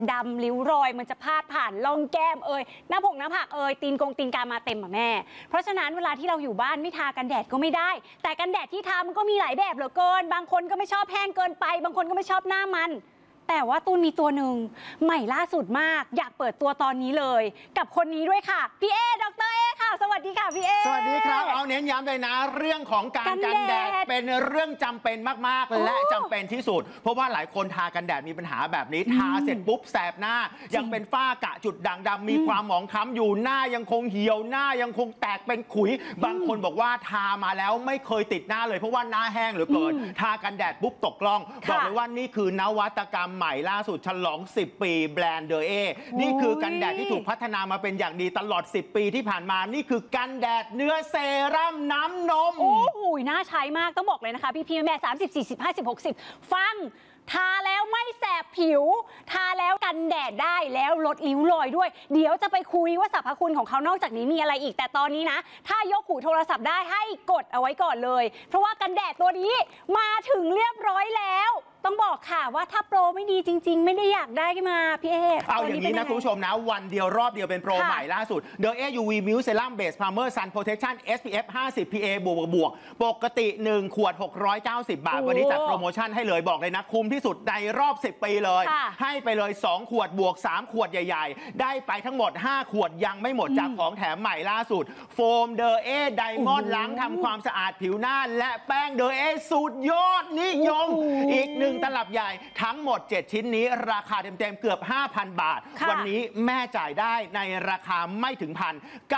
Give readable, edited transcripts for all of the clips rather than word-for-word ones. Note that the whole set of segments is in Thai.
ดำริ้วรอยมันจะพาดผ่านร่องแก้มหน้าผากตีนกามาเต็มแม่เพราะฉะนั้นเวลาที่เราอยู่บ้านไม่ทากันแดดก็ไม่ได้แต่กันแดดที่ทามันก็มีหลายแบบเหลือเกินบางคนก็ไม่ชอบแห้งเกินไปบางคนก็ไม่ชอบหน้ามันแต่ว่าตูนมีตัวหนึ่งใหม่ล่าสุดมากอยากเปิดตัวตอนนี้เลยกับคนนี้ด้วยค่ะพี่เอดร.เอค่ะสวัสดีค่ะพี่เอสวัสดีครับเอาเน้นย้ำเลยนะเรื่องของการกันแดดเป็นเรื่องจำเป็นมากๆและจำเป็นที่สุดเพราะว่าหลายคนทากันแดดมีปัญหาแบบนี้ทาเสร็จปุ๊บแสบหน้ายังเป็นฝ้ากระจุดด่างดำมีความหมองคล้ำอยู่หน้ายังคงเหี่ยวหน้ายังคงแตกเป็นขุยบางคนบอกว่าทามาแล้วไม่เคยติดหน้าเลยเพราะว่าหน้าแห้งเหลือเกินทากันแดดปุ๊บตกกล้องบอกเลยว่านี่คือนวัตกรรมใหม่ล่าสุดฉลอง10 ปีแบรนด์เดอเอนี่คือกันแดดที่ถูกพัฒนามาเป็นอย่างดีตลอด10 ปีที่ผ่านมานี่คือกันแดดเนื้อเซรั่มน้ำนมโอ้โหน่าใช้มากต้องบอกเลยนะคะพี่แม่30 40 50 60ฟังทาแล้วไม่แสบผิวทาแล้วกันแดดได้แล้วลดริ้วรอยด้วยเดี๋ยวจะไปคุยว่าสรรพคุณของเขานอกจากนี้มีอะไรอีกแต่ตอนนี้นะถ้ายกหูโทรศัพท์ได้ให้กดเอาไว้ก่อนเลยเพราะว่ากันแดดตัวนี้มาถึงเรียบร้อยแล้วต้องบอกค่ะว่าถ้าโปรไม่ดีจริงๆไม่ได้อยากได้มาพี่เอเอาอย่างนี้นะคุณผู้ชมนะวันเดียวรอบเดียวเป็นโปรใหม่ล่าสุด The A UV Milk Serum Base Primer Sun Protection SPF 50 PA บวกปกติ1 ขวด690 บาทวันนี้จัดโปรโมชั่นให้เลยบอกเลยนะคุ้มที่สุดในรอบ10 ปีเลยให้ไปเลย2 ขวดบวก3 ขวดใหญ่ๆได้ไปทั้งหมด5 ขวดยังไม่หมดจากของแถมใหม่ล่าสุดโฟม The A Diamond ล้างทำความสะอาดผิวหน้าและแป้ง The A สุดยอดนิยมอีก1 ตลับใหญ่ทั้งหมด7 ชิ้นนี้ราคาเต็มๆเกือบ 5,000 บาทวันนี้แม่จ่ายได้ในราคาไม่ถึงพัน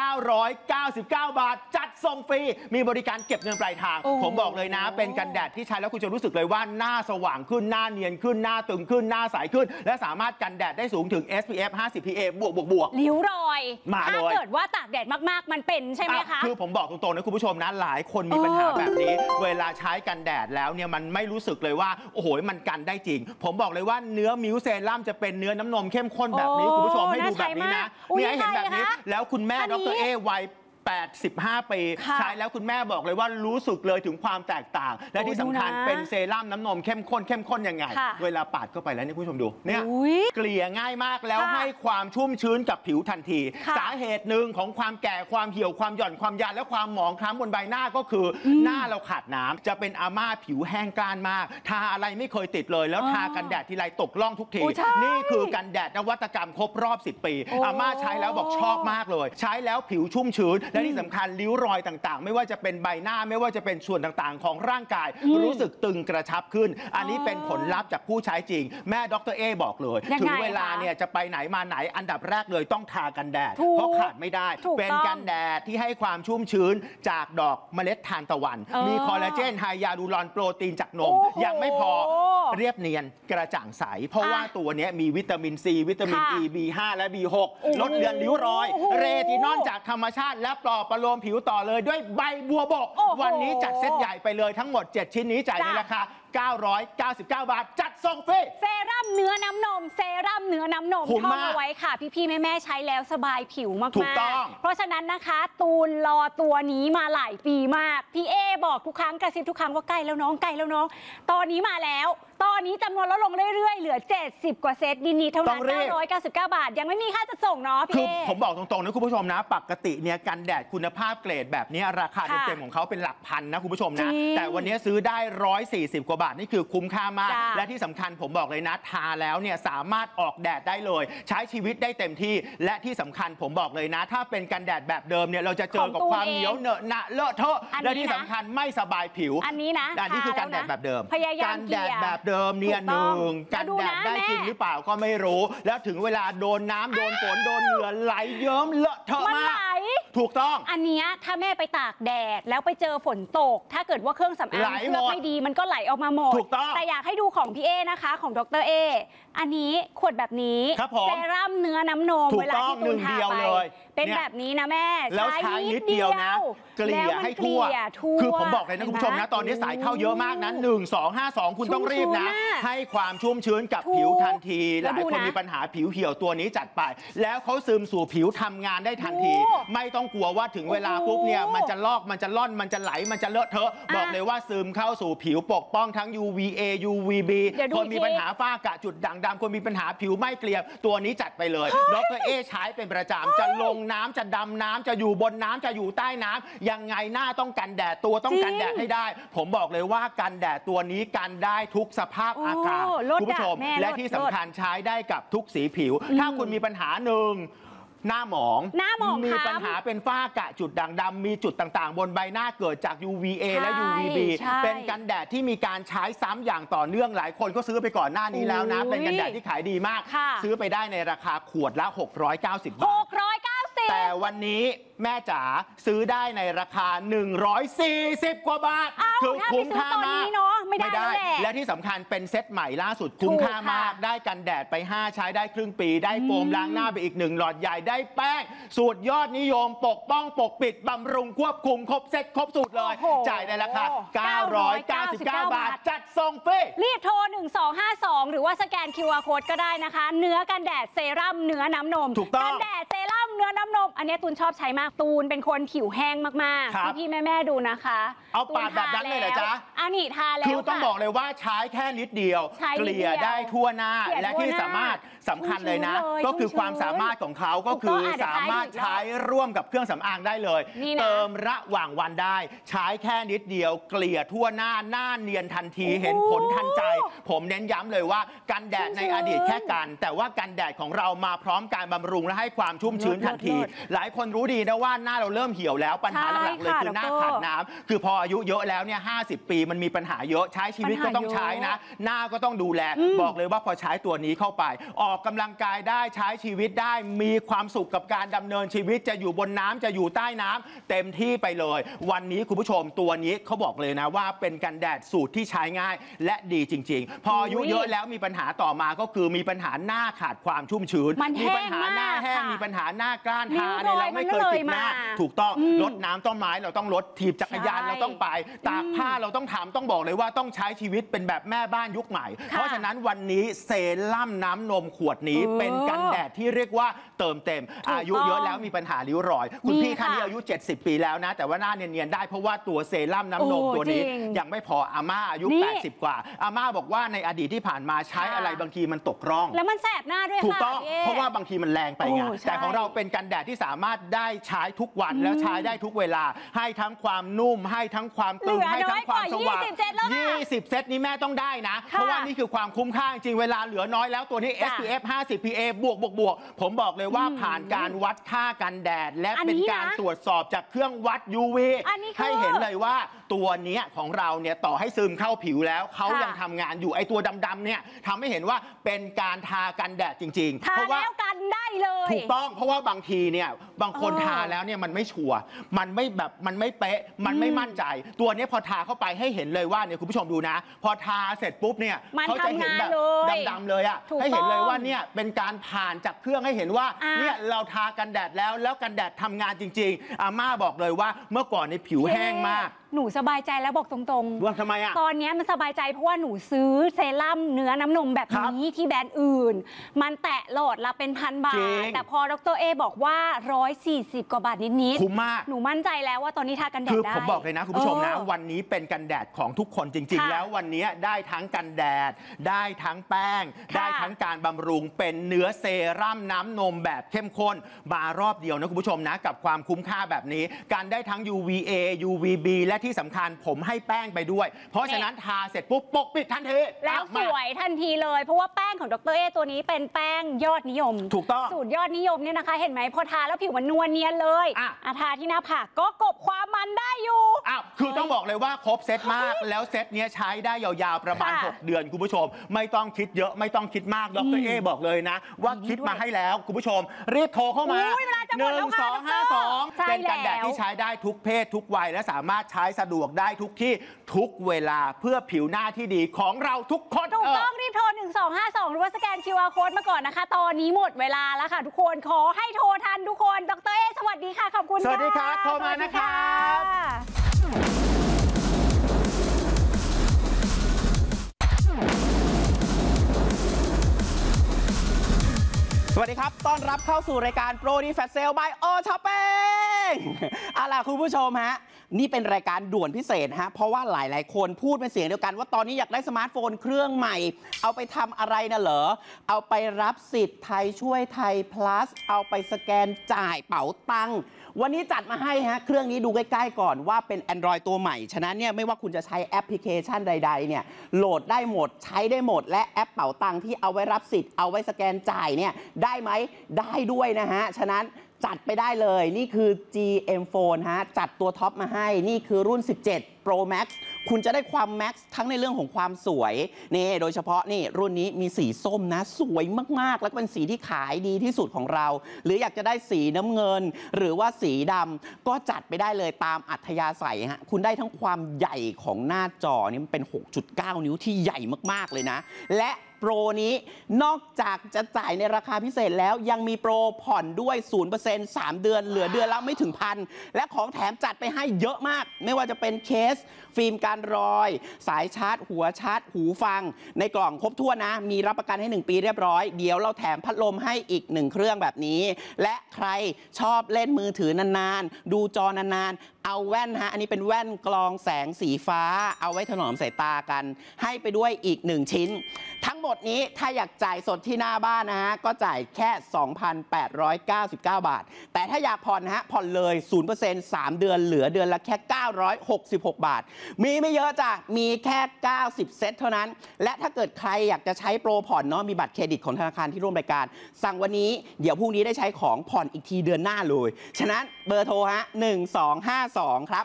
999 บาทจัดส่งฟรีมีบริการเก็บเงินปลายทางผมบอกเลยนะเป็นกันแดดที่ใช้แล้วคุณจะรู้สึกเลยว่าหน้าสว่างขึ้นหน้าเนียนขึ้นหน้าตึงขึ้นหน้าใสขึ้นและสามารถกันแดดได้สูงถึง SPF 50 PA บวกริ้วรอยมาเลยถ้าเกิดว่าตากแดดมากๆมันเป็นใช่ไหมคะคือผมบอกตรงๆนะคุณผู้ชมนะหลายคนมีปัญหาแบบนี้เวลาใช้กันแดดแล้วเนี่ยมันไม่รู้สึกเลยว่าโอ้โหมันกันได้จริงผมบอกเลยว่าเนื้อมิลเซรั่มจะเป็นเนื้อน้ำนมเข้มข้นแบบนี้คุณผู้ชมให้ดูแบบนี้นะนี่ให้เห็นแบบนี้แล้วคุณแม่ดร.เอวัย85 ปีใช้แล้วคุณแม่บอกเลยว่ารู้สึกเลยถึงความแตกต่างและที่สำคัญเป็นเซรั่มน้ำนมเข้มข้นยังไงเวลาปาดเข้าไปแล้วนี่คุณผู้ชมดูเนี่ยเกลี่ยง่ายมากแล้วให้ความชุ่มชื้นกับผิวทันทีสาเหตุหนึ่งของความแก่ความเหี่ยวความหย่อนความยานและความหมองคล้ำบนใบหน้าก็คือหน้าเราขาดน้ำจะเป็นอาม่าผิวแห้งกร้านมากทาอะไรไม่เคยติดเลยแล้วทากันแดดทีไรตกล่องทุกทีนี่คือกันแดดนวัตกรรมครบรอบ10 ปีอาม่าใช้แล้วบอกชอบมากเลยใช้แล้วผิวชุ่มชื้นและที่สำคัญริ้วรอยต่างๆไม่ว่าจะเป็นใบหน้าไม่ว่าจะเป็นส่วนต่างๆของร่างกายรู้สึกตึงกระชับขึ้นอันนี้เป็นผลลัพธ์จากผู้ใช้จริงแม่ดร.เอบอกเลยถึงเวลาเนี่ยจะไปไหนมาไหนอันดับแรกเลยต้องทากันแดดเพราะขาดไม่ได้เป็นกันแดดที่ให้ความชุ่มชื้นจากดอกเมล็ดทานตะวันมีคอลลาเจนไฮยาลูรอนโปรตีนจากนมยังไม่พอเรียบเนียนกระจ่างใสเพราะว่าตัวนี้มีวิตามินซีวิตามิน E B5 และ B6 ลดเลือนริ้วรอยเรตินอลจากธรรมชาติและปลอบประโลมผิวต่อเลยด้วยใบบัวบกวันนี้จัดเซตใหญ่ไปเลยทั้งหมด7 ชิ้นนี้จ่ายในราคา999 บาทจัดส่งฟรีเซรั่มเนื้อน้ำนมเซรั่มเนื้อน้ำนมท่องเอาไว้ค่ะพี่แม่ใช้แล้วสบายผิวมากๆถูกต้องเพราะฉะนั้นนะคะตูนรอตัวนี้มาหลายปีมากพี่เอบอกทุกครั้งกระซิบทุกครั้งว่าใกล้แล้วน้องใกล้แล้วน้องตอนนี้มาแล้วตอนนี้จำนวนลดลงเรื่อยๆเหลือ70 กว่าเซตดีๆเท่านั้น999 บาทยังไม่มีค่าจัดส่งเนาะพี่เอผมบอกตรงๆนะคุณผู้ชมนะปกติเนี่ยกันแดดคุณภาพเกรดแบบนี้ราคาเต็มๆของเขาเป็นหลักพันนะคุณผู้ชมนะแต่วันนี้ซื้อได้140 กว่าบาทนี่คือคุ้มค่ามากและที่สำคัญผมบอกเลยนะทาแล้วเนี่ยสามารถออกแดดได้เลยใช้ชีวิตได้เต็มที่และที่สำคัญผมบอกเลยนะถ้าเป็นกันแดดแบบเดิมเนี่ยเราจะเจอกับความเหนียวเหนอะหนะเลอะเทอะและที่สำคัญไม่สบายผิวอันนี้นะอันนี้คือกันแดดแบบเดิมกันแดดแบบเดิมเนี่ยกันแดดได้จริงหรือเปล่าก็ไม่รู้แล้วถึงเวลาโดนน้ำโดนฝนโดนเหงื่อไหลเยิ้มเลอะเทอะมากถูกต้องอันนี้ถ้าแม่ไปตากแดดแล้วไปเจอฝนตกถ้าเกิดว่าเครื่องสำอางเคลือบไม่ดีมันก็ไหลออกมาหมดแต่อยากให้ดูของพี่เอนะคะของดร.เออันนี้ขวดแบบนี้เซรั่มเนื้อน้ำนมเวลาที่ตูนทาไปเป็นแบบนี้นะแม่แล้วใช้นิดเดียวนะเกลี่ยให้ทั่วคือผมบอกเลยนะคุณผู้ชมนะตอนนี้สายเข้าเยอะมากนะ1252คุณต้องรีบนะให้ความชุ่มชื้นกับผิวทันทีหลายคนมีปัญหาผิวเหี่ยวตัวนี้จัดไปแล้วเขาซึมสู่ผิวทำงานได้ทันทีไม่ต้องต้องกลัวว่าถึงเวลาปุ๊บเนี่ยมันจะลอกมันจะล่อนมันจะไหลมันจะเลอะเทอะบอกเลยว่าซึมเข้าสู่ผิวปกป้องทั้ง UVA UVB คนมีปัญหาฝ้ากระจุดด่างดำคนมีปัญหาผิวไม่เกลี่ยตัวนี้จัดไปเลยดร.เอใช้เป็นประจำจะลงน้ำจะดำน้ำจะอยู่บนน้ำจะอยู่ใต้น้ำยังไงหน้าต้องกันแดดตัวต้องกันแดดให้ได้ผมบอกเลยว่ากันแดดตัวนี้กันได้ทุกสภาพอากาศคุณผู้ชมและที่สำคัญใช้ได้กับทุกสีผิวถ้าคุณมีปัญหาหนึ่งหน้าหมองมีปัญหาเป็นฝ้ากระจุดด่างดำมีจุดต่างๆบนใบหน้าเกิดจาก UVA และ UVB เป็นกันแดดที่มีการใช้ซ้ำอย่างต่อเนื่องหลายคนก็ซื้อไปก่อนหน้านี้แล้วนะเป็นกันแดดที่ขายดีมากซื้อไปได้ในราคาขวดละ690 บาทแต่วันนี้แม่จ๋าซื้อได้ในราคา140 กว่าบาทคือคุ้มค่ามากไม่ได้และที่สำคัญเป็นเซตใหม่ล่าสุดคุ้มค่ามากได้กันแดดไป5ใช้ได้ครึ่งปีได้โฟมล้างหน้าไปอีก1หลอดใหญ่ได้แป้งสูตรยอดนิยมปกป้องปกปิดบำรุงควบคุมครบเซตครบสูตรเลยจ่ายในราคา999 บาทจัดส่งฟรีรีบโทร1252หรือว่าสแกน QR Code ก็ได้นะคะเนื้อกันแดดเซรั่มเนื้อน้ำนมกันแดดเซรั่มเนื้อน้ำนมอันนี้ตูนชอบใช้มากตูนเป็นคนผิวแห้งมากๆพี่แม่ดูนะคะเอาปาดแบบนั้นเลยเหรอจ๊ะอันนี้ทาแล้วคือต้องบอกเลยว่าใช้แค่นิดเดียวเกลี่ยได้ทั่วหน้าและที่สำคัญเลยนะก็คือความสามารถของเขาก็คือสามารถใช้ร่วมกับเครื่องสำอางได้เลยเติมระหว่างวันได้ใช้แค่นิดเดียวเกลี่ยทั่วหน้าเนียนทันทีเห็นผลทันใจผมเน้นย้ำเลยว่ากันแดดในอดีตแค่กันแต่ว่ากันแดดของเรามาพร้อมการบำรุงและให้ความชุ่มชื้นทันทีหลายคนรู้ดีนะว่าหน้าเราเริ่มเหี่ยวแล้วปัญหาหลักๆเลยคือหน้าขาดน้ำคือพออายุเยอะแล้วเนี่ย50 ปีมันมีปัญหาเยอะใช้ชีวิตก็ต้องใช้นะหน้าก็ต้องดูแลบอกเลยว่าพอใช้ตัวนี้เข้าไปออกกำลังกายได้ใช้ชีวิตได้มีความสุขกับการดำเนินชีวิตจะอยู่บนน้ำจะอยู่ใต้น้ำเต็มที่ไปเลยวันนี้คุณผู้ชมตัวนี้เขาบอกเลยนะว่าเป็นกันแดดสูตรที่ใช้ง่ายและดีจริงๆพออายุเยอะแล้วมีปัญหาต่อมาก็คือมีปัญหาหน้าขาดความชุ่มชื้นมีปัญหาหน้าแห้งมีปัญหาหน้ากร้านทาเนี่ยเราไม่เคยปิดหน้าถูกต้องรดน้ำต้นไม้เราต้องรดถีบจักรยานเราต้องไปตากผ้าเราต้องทำต้องบอกเลยว่าต้องใช้ชีวิตเป็นแบบแม่บ้านยุคใหม่เพราะฉะนั้นวันนี้เซรั่มน้ำนมขวดนี้เป็นกันแดดที่เรียกว่าเติมเต็มอายุเยอะแล้วมีปัญหาริ้วรอยคุณพี่ท่านนี้อายุ70 ปีแล้วนะแต่ว่าหน้าเนียนๆได้เพราะว่าตัวเซรั่มน้ำนมตัวนี้ยังไม่พออาม่าอายุ80 กว่าอาม่าบอกว่าในอดีตที่ผ่านมาใช้อะไรบางทีมันตกร่องแล้วมันแสบหน้าด้วยถูกต้องเพราะว่าบางทีมันแรงไปไงแต่ของเราเป็นกันแดดที่สามารถได้ใช้ทุกวันแล้วใช้ได้ทุกเวลาให้ทั้งความนุ่มให้ทั้งความตึงให้ทั้งความสว่าง20 เซตนี้แม่ต้องได้นะเพราะว่านี่คือความคุ้มค่าจริงเวลาเหลือน้อยแล้วตัวนี้ SPF 50 PA บวกผมบอกเลยว่าผ่านการวัดค่ากันแดดและเป็นการตรวจสอบจากเครื่องวัด UV ให้เห็นเลยว่าตัวนี้ของเราเนี่ยต่อให้ซึมเข้าผิวแล้วเขายังทำงานอยู่ไอตัวดำๆเนี่ยทำให้เห็นว่าเป็นการทากันแดดจริงๆเพราะว่ากันได้เลยถูกต้องเพราะว่าบางทีเนี่ยบางคนทาแล้วเนี่ยมันไม่ชัวร์มันไม่เป๊ะมันไม่มั่นใจตัวนี้พอทาเข้าไปให้เห็นเลยว่าเนี่ยคุณผู้ชมดูนะพอทาเสร็จปุ๊บเนี่ยเขาจะเห็นแบบดำๆเลยอ่ะให้เห็นเลยว่าเนี่ยเป็นการผ่านจากเครื่องให้เห็นว่าเนี่ยเราทากันแดดแล้วกันแดดทำงานจริงๆอาม่าบอกเลยว่าเมื่อก่อนในผิวแห้งมากหนูสบายใจแล้วบอกตรงๆว่าทำไมอ่ะตอนนี้มันสบายใจเพราะว่าหนูซื้อเซรั่มเนื้อน้ำนมแบบนี้ที่แบรนด์อื่นมันแตะโหลดละเป็น1,000 บาทแต่พอดร.เอบอกว่า140 กว่าบาทนิดๆคุ้มมากหนูมั่นใจแล้วว่าตอนนี้ทากันแดดได้คือผมบอกเลยนะคุณผู้ชมนะวันนี้เป็นกันแดดของทุกคนจริงๆแล้ววันนี้ได้ทั้งกันแดดได้ทั้งแป้งได้ทั้งการบำรุงเป็นเนื้อเซรั่มน้ำนมแบบเข้มข้นมารอบเดียวนะคุณผู้ชมนะกับความคุ้มค่าแบบนี้การได้ทั้ง UVA UVB และที่สำคัญผมให้แป้งไปด้วยเพราะฉะนั้นทาเสร็จปุ๊บปกปิดทันทีแล้วสวยทันทีเลยเพราะว่าแป้งของดร.เอตัวนี้เป็นแป้งยอดนิยมถูกต้องสูตรยอดนิยมเนี่ยนะคะเห็นไหมพอทาแล้วผิวมันนวลเนียนเลยทาที่หน้าผากก็กบความมันได้อยู่คือต้องบอกเลยว่าครบเซตมากแล้วเซตนี้ใช้ได้ยาวๆประมาณ6 เดือนคุณผู้ชมไม่ต้องคิดเยอะไม่ต้องคิดมากดร.เอบอกเลยนะว่าคิดมาให้แล้วคุณผู้ชมรีบโทรเข้ามา1252เป็นกันแดดที่ใช้ได้ทุกเพศทุกวัยและสามารถใช้สะดวกได้ทุกที่ทุกเวลาเพื่อผิวหน้าที่ดีของเราทุกคนถูกต้องรีบโทร1252หรือว่าสแกน QR Code มาก่อนนะคะตอนนี้หมดเวลาแล้วค่ะทุกคนขอให้โทรทันทุกคนดร.เอสวัสดีค่ะขอบคุณสวัสดีครับโทรมานะครับสวัสดีครับต้อนรับเข้าสู่รายการ Pro D Flash Sale by O Shopping เอาล่ะคุณผู้ชมฮะนี่เป็นรายการด่วนพิเศษฮะเพราะว่าหลายๆคนพูดเป็นเสียงเดียวกันว่าตอนนี้อยากได้สมาร์ทโฟนเครื่องใหม่เอาไปทำอะไรนะเหรอเอาไปรับสิทธิ์ไทยช่วยไทย plus เอาไปสแกนจ่ายเป๋าตังค์วันนี้จัดมาให้ฮะเครื่องนี้ดูใกล้ๆก่อนว่าเป็น Android ตัวใหม่ฉะนั้นเนี่ยไม่ว่าคุณจะใช้แอปพลิเคชันใดๆเนี่ยโหลดได้หมดใช้ได้หมดและแอปเป๋าตังค์ที่เอาไว้รับสิทธิ์เอาไว้สแกนจ่ายเนี่ยได้ไหมได้ด้วยนะฮะฉะนั้นจัดไปได้เลยนี่คือ GM Phone ฮะจัดตัวท็อปมาให้นี่คือรุ่น 17 Pro Max คุณจะได้ความ Max ทั้งในเรื่องของความสวยนี่โดยเฉพาะนี่รุ่นนี้มีสีส้มนะสวยมากๆแล้วก็เป็นสีที่ขายดีที่สุดของเราหรืออยากจะได้สีน้ำเงินหรือว่าสีดำก็จัดไปได้เลยตามอัธยาศัยฮะคุณได้ทั้งความใหญ่ของหน้าจอนี่มันเป็น 6.9 นิ้วที่ใหญ่มากๆเลยนะและโปรนี้นอกจากจะจ่ายในราคาพิเศษแล้วยังมีโปรผ่อนด้วย 0% 3 เดือนเหลือเดือนละไม่ถึงพันและของแถมจัดไปให้เยอะมากไม่ว่าจะเป็นเคสฟิล์มการรอยสายชาร์จหัวชาร์จหูฟังในกล่องครบถ้วนนะมีรับประกันให้1ปีเรียบร้อยเดี๋ยวเราแถมพัดลมให้อีก1เครื่องแบบนี้และใครชอบเล่นมือถือนานๆดูจอนานๆเอาแว่นฮะอันนี้เป็นแว่นกรองแสงสีฟ้าเอาไว้ถนอมสายตากันให้ไปด้วยอีก1ชิ้นทั้งหมดนี้ถ้าอยากจ่ายสดที่หน้าบ้านนะฮะก็จ่ายแค่ 2,899 บาทแต่ถ้าอยากผ่อนนะฮะผ่อนเลย 0% 3 เดือนเหลือเดือนละแค่ 966 บาทมีไม่เยอะจ้ะมีแค่90เซตเท่านั้นและถ้าเกิดใครอยากจะใช้โปรผ่อนเนาะมีบัตรเครดิตของธนาคารที่ร่วมรายการสั่งวันนี้เดี๋ยวพรุ่งนี้ได้ใช้ของผ่อนอีกทีเดือนหน้าเลยฉะนั้นเบอร์โทรฮะ1252ครับ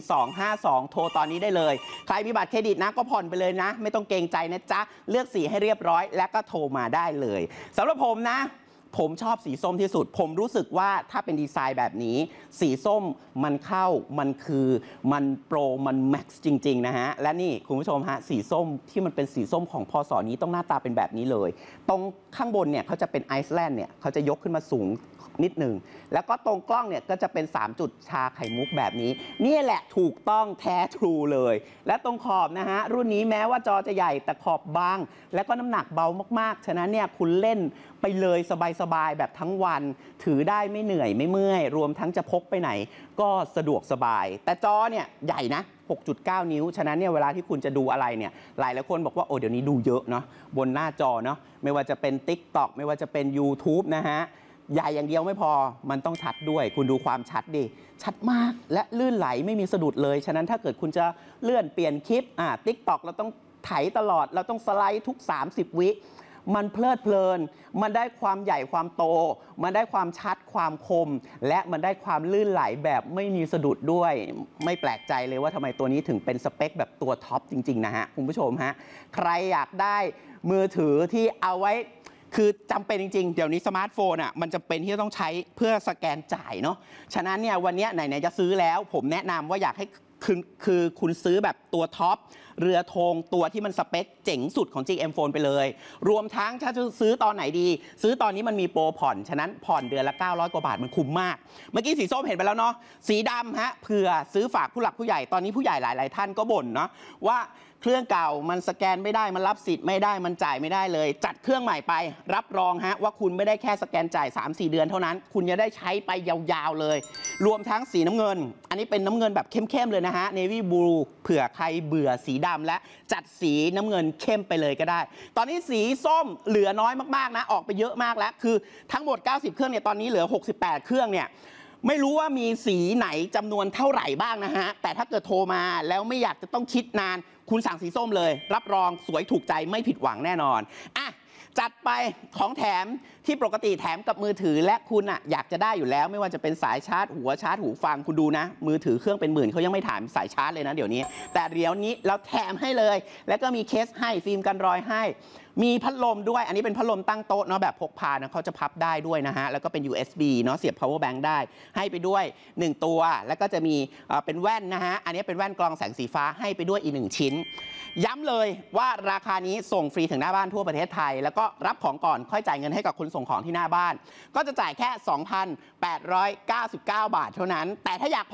1252โทรตอนนี้ได้เลยใครมีบัตรเครดิตนะก็ผ่อนไปเลยนะไม่ต้องเกรงใจนะจ๊ะเลือกสีให้เรียบร้อยและก็โทรมาได้เลยสำหรับผมนะผมชอบสีส้มที่สุดผมรู้สึกว่าถ้าเป็นดีไซน์แบบนี้สีส้มมันเข้ามันคือมันโปรมันแม็กซ์จริงๆนะฮะและนี่คุณผู้ชมฮะสีส้มที่มันเป็นสีส้มของพศนี้ต้องหน้าตาเป็นแบบนี้เลยตรงข้างบนเนี่ยเขาจะเป็นไอซ์แลนด์เนี่ยเขาจะยกขึ้นมาสูงนิดหนึ่งแล้วก็ตรงกล้องเนี่ยก็จะเป็น3จุดชาไข่มุกแบบนี้นี่แหละถูกต้องแท้ทรูเลยและตรงขอบนะฮะรุ่นนี้แม้ว่าจอจะใหญ่แต่ขอบบางและก็น้ำหนักเบามากๆฉะนั้นเนี่ยคุณเล่นไปเลยสบายๆแบบทั้งวันถือได้ไม่เหนื่อยไม่เมื่อยรวมทั้งจะพกไปไหนก็สะดวกสบายแต่จอเนี่ยใหญ่นะ 6.9 นิ้วฉะนั้นเนี่ยเวลาที่คุณจะดูอะไรเนี่ยหลายคนบอกว่าโอ้เดี๋ยวนี้ดูเยอะเนาะบนหน้าจอเนาะไม่ว่าจะเป็น TikTok ไม่ว่าจะเป็น YouTube นะฮะใหญ่อย่างเดียวไม่พอมันต้องชัดด้วยคุณดูความชัดดิชัดมากและลื่นไหลไม่มีสะดุดเลยฉะนั้นถ้าเกิดคุณจะเลื่อนเปลี่ยนคลิปTikTok เราต้องไถตลอดเราต้องสไลด์ทุก30วิมันเพลิดเพลินมันได้ความใหญ่ความโตมันได้ความชัดความคมและมันได้ความลื่นไหลแบบไม่มีสะดุดด้วยไม่แปลกใจเลยว่าทำไมตัวนี้ถึงเป็นสเปคแบบตัวท็อปจริงๆนะฮะคุณผู้ชมฮะใครอยากได้มือถือที่เอาไว้คือจำเป็นจริงๆเดี๋ยวนี้สมาร์ทโฟนมันจำเป็นที่จะต้องใช้เพื่อสแกนจ่ายเนาะฉะนั้นเนี่ยวันนี้ไหนๆจะซื้อแล้วผมแนะนำว่าอยากให้คือคุณซื้อแบบตัวท็อปเรือธงตัวที่มันสเปคเจ๋งสุดของ GM Phone ไปเลยรวมทั้งถ้าจะซื้อตอนไหนดีซื้อตอนนี้มันมีโปรผ่อนฉะนั้นผ่อนเดือนละ900กว่าบาทมันคุ้มมากเมื่อกี้สีส้มเห็นไปแล้วเนาะสีดำฮะเผื่อซื้อฝากผู้หลักผู้ใหญ่ตอนนี้ผู้ใหญ่หลายๆท่านก็บ่นเนาะว่าเครื่องเก่ามันสแกนไม่ได้มันรับสิทธิ์ไม่ได้มันจ่ายไม่ได้เลยจัดเครื่องใหม่ไปรับรองฮะว่าคุณไม่ได้แค่สแกนจ่าย 3-4 เดือนเท่านั้นคุณจะได้ใช้ไปยาวๆเลยรวมทั้งสีน้ำเงินอันนี้เป็นน้ำเงินแบบเข้มๆเลยนะฮะ Navy Blue เผื่อใครเบื่อสีดำและจัดสีน้ำเงินเข้มไปเลยก็ได้ตอนนี้สีส้มเหลือน้อยมากๆนะออกไปเยอะมากแล้วคือทั้งหมด90เครื่องเนี่ยตอนนี้เหลือ68เครื่องเนี่ยไม่รู้ว่ามีสีไหนจำนวนเท่าไหร่บ้างนะฮะแต่ถ้าเกิดโทรมาแล้วไม่อยากจะต้องคิดนานคุณสั่งสีส้มเลยรับรองสวยถูกใจไม่ผิดหวังแน่นอนจัดไปของแถมที่ปกติแถมกับมือถือและคุณอยากจะได้อยู่แล้วไม่ว่าจะเป็นสายชาร์จหัวชาร์จหูฟังคุณดูนะมือถือเครื่องเป็นหมื่นเขายังไม่ถามสายชาร์จเลยนะเดี๋ยวนี้แต่เดี๋ยวนี้เราแถมให้เลยแล้วก็มีเคสให้ฟิล์มกันรอยให้มีพัดลมด้วยอันนี้เป็นพัดลมตั้งโต๊ะเนาะแบบพกพานะเขาจะพับได้ด้วยนะฮะแล้วก็เป็น USB เนาะเสียบ power bank ได้ให้ไปด้วย1ตัวแล้วก็จะมีเป็นแว่นนะฮะอันนี้เป็นแว่นกรองแสงสีฟ้าให้ไปด้วยอีก1ชิ้นย้ำเลยว่าราคานี้ส่งฟรีถึงหน้าบ้านทั่วประเทศไทยแล้วก็รับของก่อนค่อยจ่ายเงินให้กับคนส่งของที่หน้าบ้านก็จะจ่ายแค่ 2,899 บาทเท่านั้นแต่ถ้าอยากผ่อน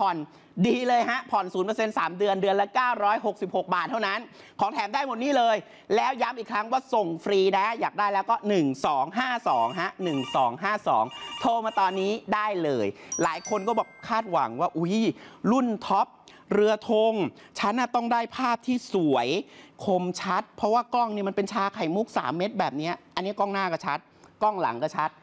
ดีเลยฮะผ่อน 0% 3 เดือนเดือนละ966 บาทเท่านั้นของแถมได้หมดนี่เลยแล้วย้ำอีกครั้งว่าส่งฟรีนะอยากได้แล้วก็1252ฮะ1252โทรมาตอนนี้ได้เลยหลายคนก็บอกคาดหวังว่าอุ๊ยรุ่นท็อปเรือธงฉันต้องได้ภาพที่สวยคมชัดเพราะว่ากล้องนี่มันเป็นชาไข่มุก3 เม็ดแบบนี้อันนี้กล้องหน้าก็ชัดกล้องหลังก็ชัด